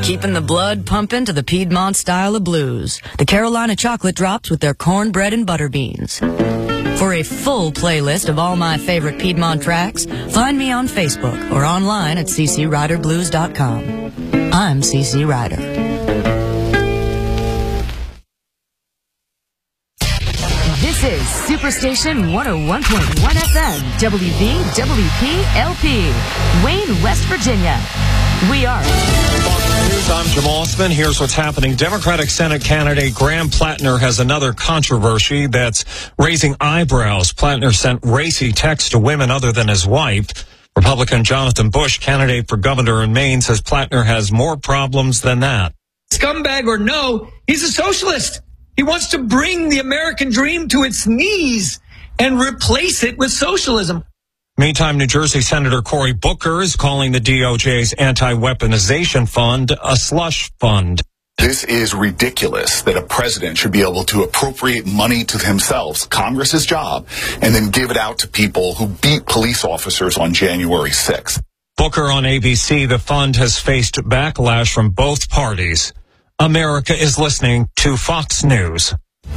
Keeping the blood pumping to the Piedmont style of blues. The Carolina Chocolate Drops with their cornbread and butter beans. For a full playlist of all my favorite Piedmont tracks, find me on Facebook or online at ccryderblues.com. I'm CC Ryder. This is Superstation 101.1 FM, WVWP-LP, Wayne, West Virginia. We are Fox News, I'm Jamal Osman. Here's what's happening. Democratic Senate candidate Graham Plattner has another controversy that's raising eyebrows. Plattner sent racy texts to women other than his wife. Republican Jonathan Bush, candidate for governor in Maine, says Plattner has more problems than that. Scumbag or no, he's a socialist. He wants to bring the American dream to its knees and replace it with socialism. Meantime, New Jersey Senator Cory Booker is calling the DOJ's anti-weaponization fund a slush fund. This is ridiculous that a president should be able to appropriate money to himself, Congress's job, and then give it out to people who beat police officers on January 6th. Booker on ABC, the fund has faced backlash from both parties. America is listening to Fox News.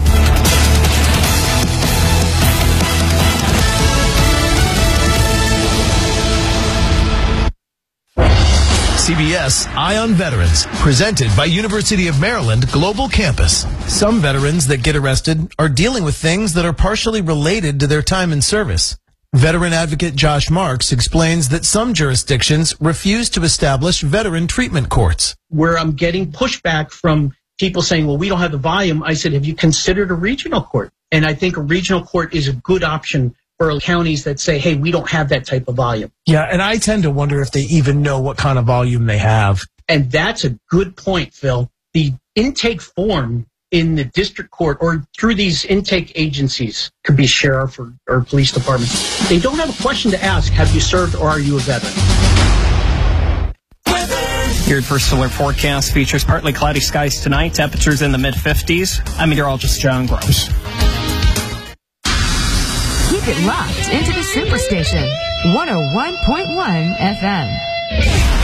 CBS Eye on Veterans, presented by University of Maryland Global Campus. Some veterans that get arrested are dealing with things that are partially related to their time in service. Veteran advocate Josh Marks explains that some jurisdictions refuse to establish veteran treatment courts. Where I'm getting pushback from people saying, well, we don't have the volume. I said, have you considered a regional court? And I think a regional court is a good option for counties that say, hey, we don't have that type of volume. Yeah, and I tend to wonder if they even know what kind of volume they have. And that's a good point, Phil. The intake form in the district court or through these intake agencies, could be sheriff or police department, they don't have a question to ask, have you served or are you a veteran? Your first solar forecast features partly cloudy skies tonight, temperatures in the mid-50s. I'm meteorologist John Gross. Keep it locked into the Superstation 101.1 FM.